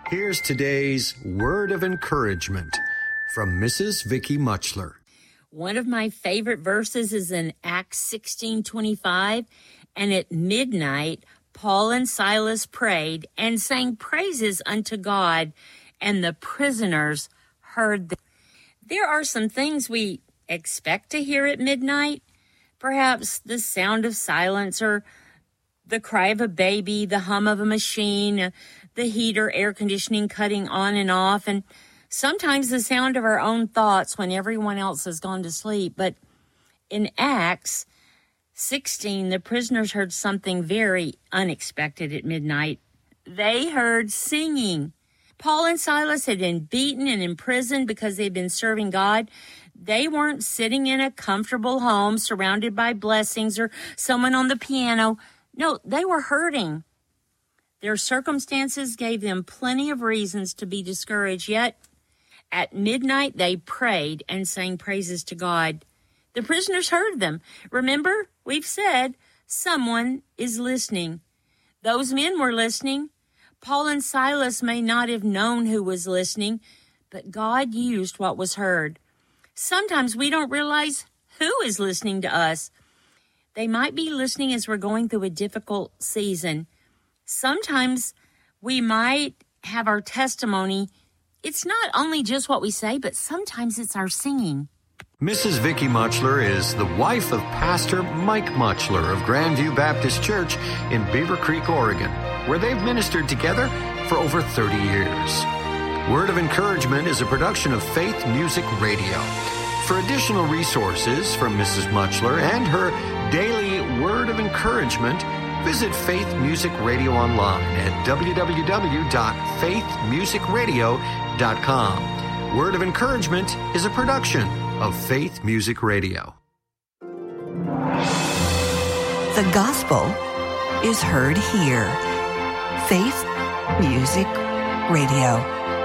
Here's today's word of encouragement from Mrs. Vicky Muchler. One of my favorite verses is in Acts 16:25, and at midnight Paul and Silas prayed and sang praises unto God, and the prisoners heard them. There are some things we expect to hear at midnight, perhaps the sound of silence or the cry of a baby, the hum of a machine, the heat or air conditioning cutting on and off, and sometimes the sound of our own thoughts when everyone else has gone to sleep. But in Acts 16, the prisoners heard something very unexpected at midnight. They heard singing. Paul and Silas had been beaten and imprisoned because they'd been serving God. They weren't sitting in a comfortable home surrounded by blessings or someone on the piano. No, they were hurting. Their circumstances gave them plenty of reasons to be discouraged, yet at midnight they prayed and sang praises to God. The prisoners heard them. Remember, we've said someone is listening. Those men were listening. Paul and Silas may not have known who was listening, but God used what was heard. Sometimes we don't realize who is listening to us. They might be listening as we're going through a difficult season. Sometimes we might have our testimony. It's not only just what we say, but sometimes it's our singing. Mrs. Vicky Muchler is the wife of Pastor Mike Muchler of Grandview Baptist Church in Beaver Creek, Oregon, where they've ministered together for over 30 years. Word of Encouragement is a production of Faith Music Radio. For additional resources from Mrs. Muchler and her daily Word of Encouragement, visit Faith Music Radio online at www.faithmusicradio.com. Word of Encouragement is a production of Faith Music Radio. The gospel is heard here. Faith Music Radio.